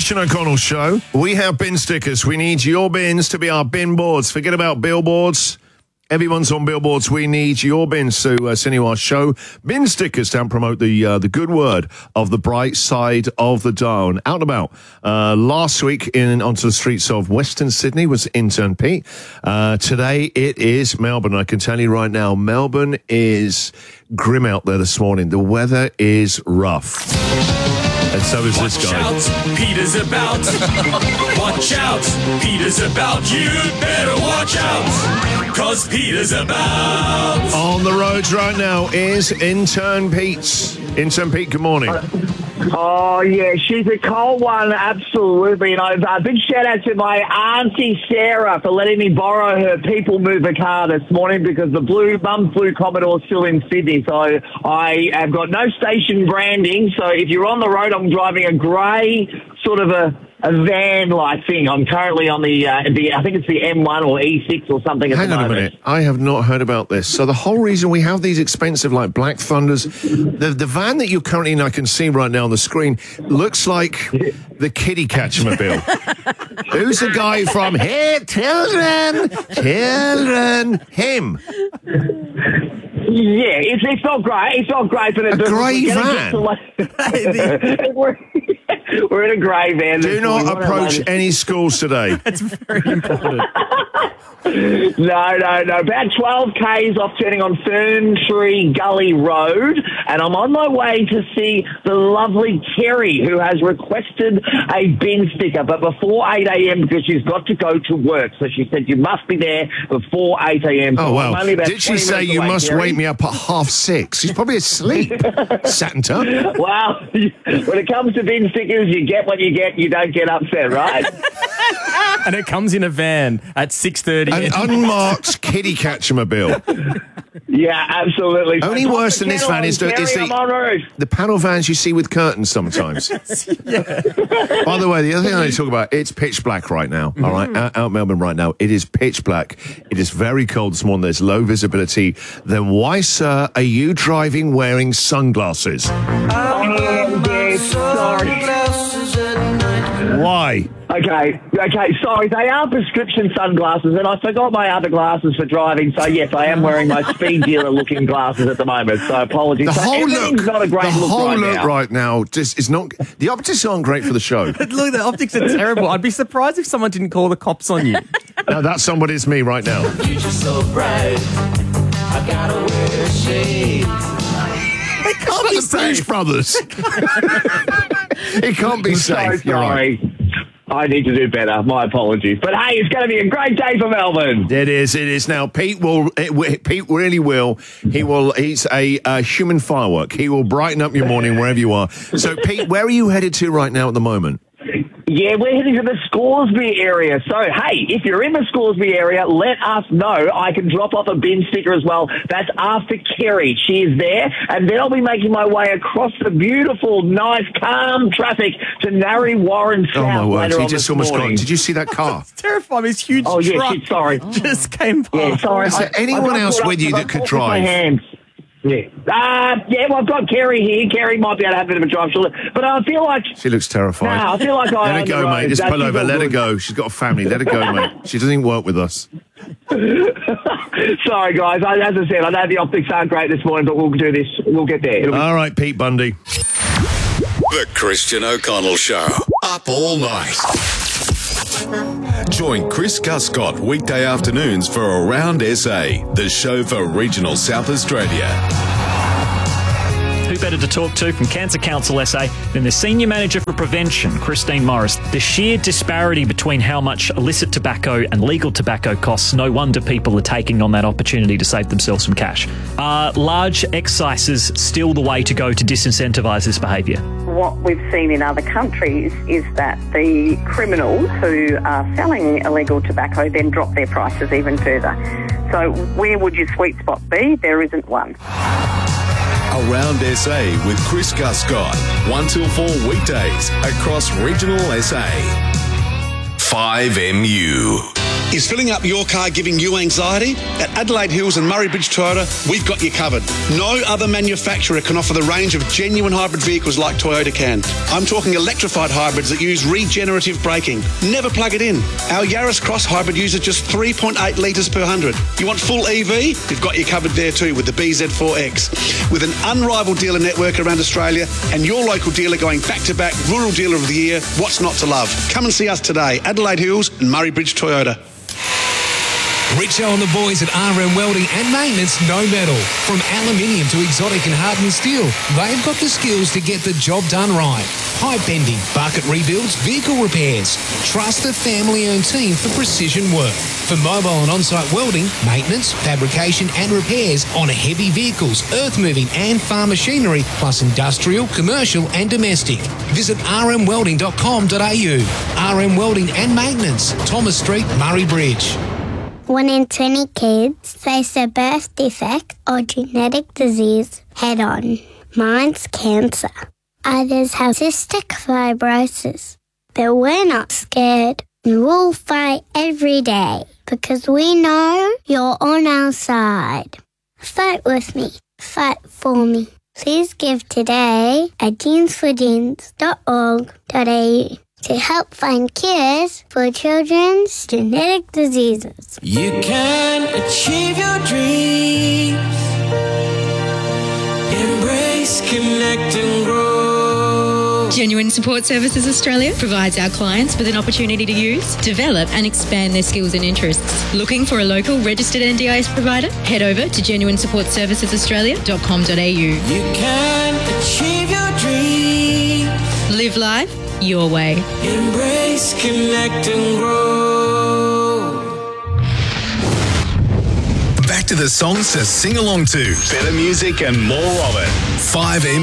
Christian O'Connell Show. We have bin stickers. We need your bins to be our bin boards. Forget about billboards. Everyone's on billboards. We need your bins to send you our show. Bin stickers to promote the good word of the bright side of the dial. And out and about. Last week onto the streets of Western Sydney was intern Pete. Today it is Melbourne. I can tell you right now, Melbourne is grim out there this morning. The weather is rough. And so is this guy. Watch out, Peter's about. Watch out, Peter's about. You better watch out, 'cause Peter's about. On the roads right now is intern Pete. Intern Pete, good morning. Oh, yeah, she's a cold one, absolutely. And a big shout-out to my auntie Sarah for letting me borrow her people mover car this morning because the Mum's Blue Commodore's still in Sydney. So I have got no station branding. So if you're on the road, I'm driving a grey sort of a van-like thing. I'm currently on the I think it's the M1 or E6 or something at the moment. Hang on a minute. I have not heard about this. So the whole reason we have these expensive, like, Black Thunders, the van that you're currently in, I can see right now on the screen, looks like the Kitty Catcher-mobile. Who's the guy from Here, Children, him? Yeah, it's not great. It's not great, but it's a grey van. We're in a grey van. Do not approach any schools today. That's very important. No. About 12 Ks off turning on Fern Tree Gully Road, and I'm on my way to see the lovely Kerry, who has requested a bin sticker, but before 8 a.m. because she's got to go to work. So she said you must be there before 8 a.m. Oh, well. Did she say you must wake me up at 6:30? She's probably asleep. Satanta. Well, when it comes to bin stickers, you get what you get. You don't get upset, right? And it comes in a van at 6:30. An unmarked Kitty Catcher-mobile. Yeah, absolutely. Only worse than this van is the panel vans you see with curtains sometimes. Yeah. By the way, the other thing I need to talk about, it's pitch black right now, all right? Out Melbourne right now, it is pitch black. It is very cold this morning. There's low visibility. Then why, sir, are you driving wearing sunglasses? Sorry. Why? Okay, sorry, they are prescription sunglasses, and I forgot my other glasses for driving, so yes, I am wearing my speed dealer-looking glasses at the moment, so apologies. The whole look, not a great right now just is not... The optics aren't great for the show. Look, the optics are terrible. I'd be surprised if someone didn't call the cops on you. No, that somebody's me right now. You're just so bright. I gotta wear shades. It can't be the Blues Brothers. It can't be safe. So sorry. I need to do better. My apologies. But hey, it's going to be a great day for Melbourne. It is. Now, Pete really will. He's a human firework. He will brighten up your morning wherever you are. So, Pete, where are you headed to right now at the moment? Yeah, we're heading to the Scoresby area. So, hey, if you're in the Scoresby area, let us know. I can drop off a bin sticker as well. That's after Kerry. She is there. And then I'll be making my way across the beautiful, nice, calm traffic to Narre Warren South. Oh, my word. He just almost morning. got... Did you see that car? It's terrifying. This huge truck sorry. just came by. Yeah, sorry. Is there anyone else with you that could drive? My hands. Yeah. Well, I've got Kerry here. Kerry might be able to have a bit of a drive, but I feel like... She looks terrified. I feel like Let her go, mate. Just pull over. Let her go. She's got a family. Let her go, mate. She doesn't even work with us. Sorry, guys. As I said, I know the optics aren't great this morning, but we'll do this. We'll get there. All right, Pete Bundy. The Christian O'Connell Show. Up all night. Join Chris Guscott weekday afternoons for Around SA, the show for regional South Australia. Who better to talk to from Cancer Council SA than the Senior Manager for Prevention, Christine Morris. The sheer disparity between how much illicit tobacco and legal tobacco costs, no wonder people are taking on that opportunity to save themselves some cash. Are large excises still the way to go to disincentivise this behaviour? What we've seen in other countries is that the criminals who are selling illegal tobacco then drop their prices even further. So where would your sweet spot be? There isn't one. Around SA with Chris Guscott, 1 till 4 weekdays across regional SA. 5MU. Is filling up your car giving you anxiety? At Adelaide Hills and Murray Bridge Toyota, we've got you covered. No other manufacturer can offer the range of genuine hybrid vehicles like Toyota can. I'm talking electrified hybrids that use regenerative braking. Never plug it in. Our Yaris Cross hybrid uses just 3.8 litres per 100. You want full EV? We've got you covered there too with the BZ4X. With an unrivaled dealer network around Australia and your local dealer going back-to-back Rural Dealer of the Year, what's not to love? Come and see us today, Adelaide Hills and Murray Bridge Toyota. Richo and the boys at RM Welding and Maintenance know metal. From aluminium to exotic and hardened steel, they've got the skills to get the job done right. Pipe bending, bucket rebuilds, vehicle repairs. Trust the family-owned team for precision work. For mobile and on-site welding, maintenance, fabrication and repairs on heavy vehicles, earth-moving and farm machinery, plus industrial, commercial and domestic. Visit rmwelding.com.au. RM Welding and Maintenance, Thomas Street, Murray Bridge. 1 in 20 kids face a birth defect or genetic disease head-on. Mine's cancer. Others have cystic fibrosis. But we're not scared. We'll fight every day because we know you're on our side. Fight with me. Fight for me. Please give today at genesforgenes.org.au to help find cures for children's genetic diseases. You can achieve your dreams. Embrace, connect and grow. Genuine Support Services Australia provides our clients with an opportunity to use, develop and expand their skills and interests. Looking for a local registered NDIS provider? Head over to genuinesupportservicesaustralia.com.au. You can achieve your dreams. Live life your way. Embrace, connect and grow. Back to the songs to sing along to. Better music and more of it. 5M